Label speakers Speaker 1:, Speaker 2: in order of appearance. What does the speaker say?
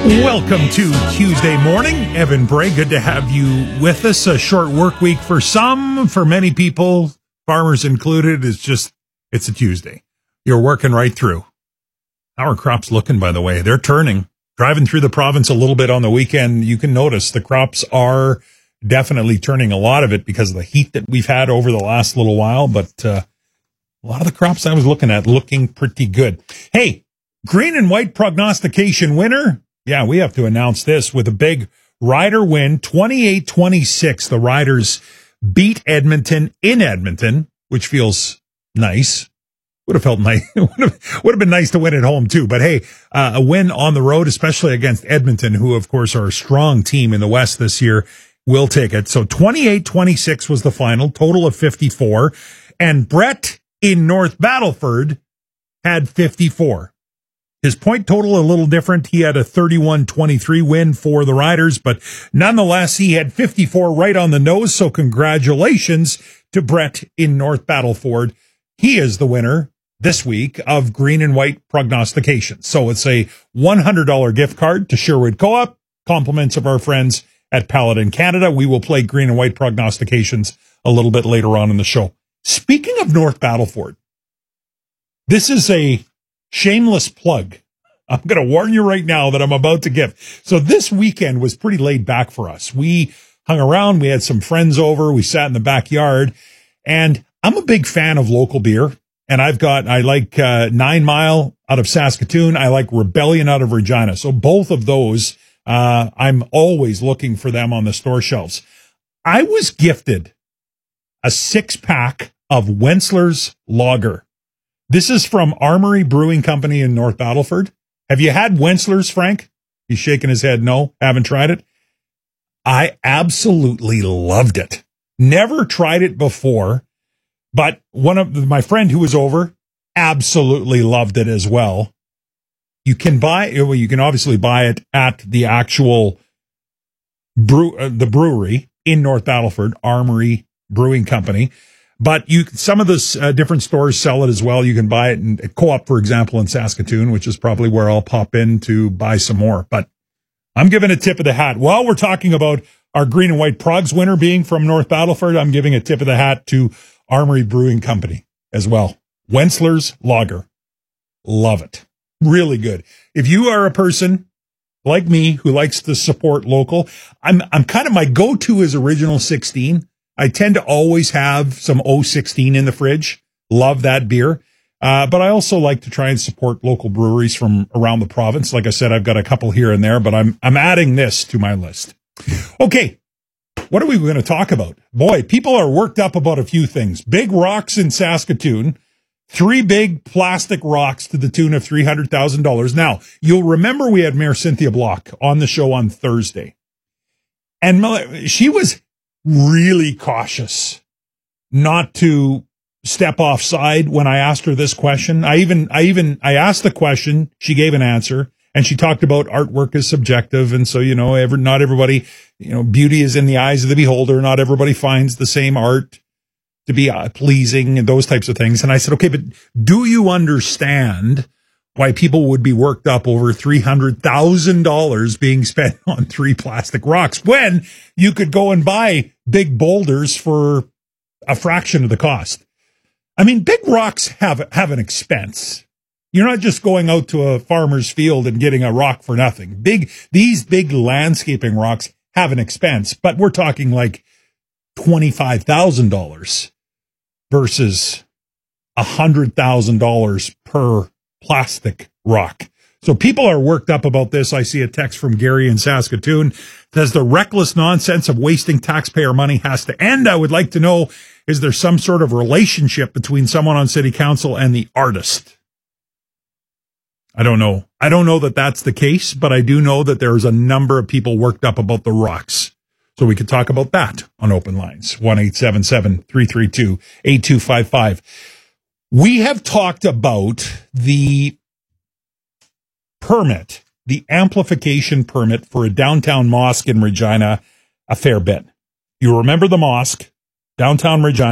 Speaker 1: Welcome to Tuesday morning. Evan Bray, good to have you with us. A short work week for some, for many people, farmers included. It's a Tuesday. You're working right through. How are crops looking, by the way? They're turning. Driving through the province a little bit on the weekend, you can notice the crops are definitely turning, a lot of it because of the heat that we've had over the last little while. But a lot of the crops I was looking at looking pretty good. Hey, green and white prognostication winner. Yeah, we have to announce this with a big Rider win, 28-26. The Riders beat Edmonton in Edmonton, which feels nice. Would have felt nice. Would have been nice to win at home too. But hey, a win on the road, especially against Edmonton, who of course are a strong team in the West this year, will take it. So 28-26 was the final, total of 54. And Brett in North Battleford had 54. His point total a little different. He had a 31-23 win for the Riders, but nonetheless, he had 54 right on the nose. So congratulations to Brett in North Battleford. He is the winner this week of green and white prognostications. So it's a $100 gift card to Sherwood Co-op. Compliments of our friends at Paladin Canada. We will play green and white prognostications a little bit later on in the show. Speaking of North Battleford, this is a shameless plug. I'm going to warn you right now that I'm about to give. So this weekend was pretty laid back for us. We hung around. We had some friends over. We sat in the backyard, and I'm a big fan of local beer. And I like 9 Mile out of Saskatoon. I like Rebellion out of Regina. So both of those, I'm always looking for them on the store shelves. I was gifted a 6-pack of Wentzler's Lager. This is from Armory Brewing Company in North Battleford. Have you had Wentzler's, Frank? He's shaking his head. No, haven't tried it. I absolutely loved it. Never tried it before, but my friend who was over absolutely loved it as well. You can obviously buy it at the actual the brewery in North Battleford, Armory Brewing Company. But some of the different stores sell it as well. You can buy it in Co-op, for example, in Saskatoon, which is probably where I'll pop in to buy some more. But I'm giving a tip of the hat. While we're talking about our green and white progs winner being from North Battleford, I'm giving a tip of the hat to Armory Brewing Company as well. Wentzler's Lager. Love it. Really good. If you are a person like me who likes to support local, I'm kind of, my go-to is Original 16. I tend to always have some 016 in the fridge. Love that beer. But I also like to try and support local breweries from around the province. Like I said, I've got a couple here and there, but I'm adding this to my list. Okay. What are we going to talk about? Boy, people are worked up about a few things. Big rocks in Saskatoon. 3 big plastic rocks to the tune of $300,000. Now, you'll remember we had Mayor Cynthia Block on the show on Thursday. And she was really cautious not to step offside when I asked her this question. I asked the question, she gave an answer, and she talked about artwork is subjective. And so, not everybody, beauty is in the eyes of the beholder. Not everybody finds the same art to be pleasing and those types of things. And I said, okay, but do you understand why people would be worked up over $300,000 being spent on 3 plastic rocks when you could go and buy big boulders for a fraction of the cost? I mean, big rocks have an expense. You're not just going out to a farmer's field and getting a rock for nothing. These big landscaping rocks have an expense, but we're talking like $25,000 versus $100,000 per plastic rock. So people are worked up about this. I see a text from Gary in Saskatoon. Says the reckless nonsense of wasting taxpayer money has to end. I would like to know, is there some sort of relationship between someone on city council and the artist? I don't know. I don't know that that's the case, but I do know that there's a number of people worked up about the rocks. So we could talk about that on Open Lines. 1-877-332-8255. We have talked about the permit, the amplification permit for a downtown mosque in Regina a fair bit. You remember the mosque, downtown Regina.